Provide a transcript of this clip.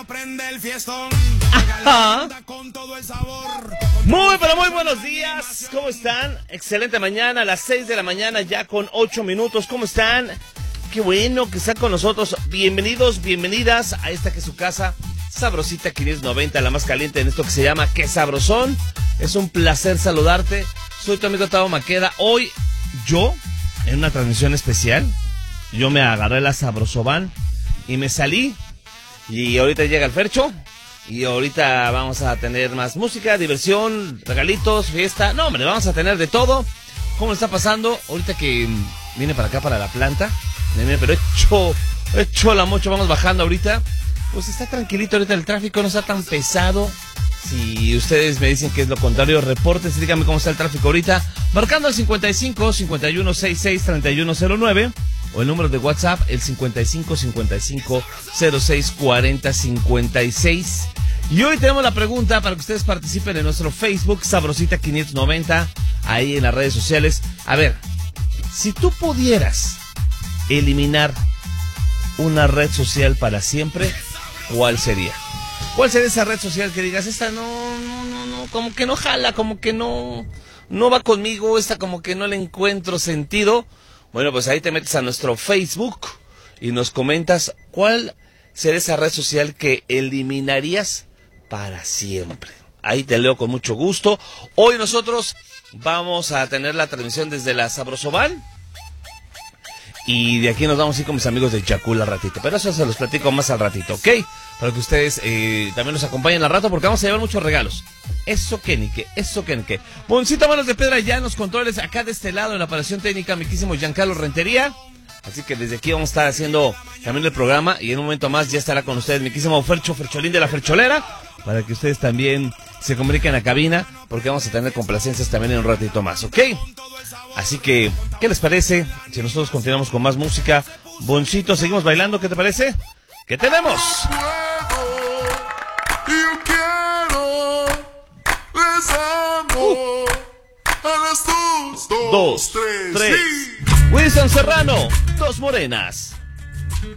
prende el fiestón. Con todo el sabor. Muy, pero muy buenos días. ¿Cómo están? Excelente mañana, a las 6 de la mañana, ya con 8 minutos. ¿Cómo están? Qué bueno que están con nosotros. Bienvenidos, bienvenidas a esta que es su casa, Sabrosita 590, la más caliente en esto que se llama Qué Sabrosón. Es un placer saludarte. Soy tu amigo Tavo Maqueda. Hoy, yo, en una transmisión especial, yo me agarré la Sabrosoban y me salí. Y ahorita llega el Fercho. Y ahorita vamos a tener más música, diversión, regalitos, fiesta. No, hombre, vamos a tener de todo. ¿Cómo le está pasando? Ahorita que viene para acá, para la planta. Pero hecho la mocho, vamos bajando ahorita. Pues está tranquilito ahorita el tráfico, no está tan pesado. Si ustedes me dicen que es lo contrario, reportes, díganme cómo está el tráfico ahorita. Marcando el 55 51 66 3109. O el número de WhatsApp, el 55 55 06 40 56. Y hoy tenemos la pregunta para que ustedes participen en nuestro Facebook, Sabrosita 590, ahí en las redes sociales. A ver, si tú pudieras eliminar una red social para siempre, ¿cuál sería? ¿Cuál sería esa red social que digas, esta no, como que no jala, como que no va conmigo, esta como que no le encuentro sentido? Bueno, pues ahí te metes a nuestro Facebook y nos comentas cuál sería esa red social que eliminarías para siempre. Ahí te leo con mucho gusto. Hoy nosotros vamos a tener la transmisión desde la Sabrosoban. Y de aquí nos vamos a ir con mis amigos de Chacul al ratito. Pero eso se los platico más al ratito, ¿ok? Para que ustedes también nos acompañen al rato porque vamos a llevar muchos regalos. Eso que ni que. Boncito Manos de Piedra ya en los controles. Acá de este lado en la operación técnica, miquísimo Giancarlo Rentería. Así que desde aquí vamos a estar haciendo también el programa. Y en un momento más ya estará con ustedes miquísimo Fercholín de la Fercholera. Para que ustedes también se comuniquen a cabina. Porque vamos a tener complacencias también en un ratito más, ¿ok? Así que, ¿qué les parece si nosotros continuamos con más música? Boncito, seguimos bailando, ¿qué te parece? ¿Qué tenemos? Yo quiero besando a las 2, 2, 3. Wilson Serrano, Dos Morenas.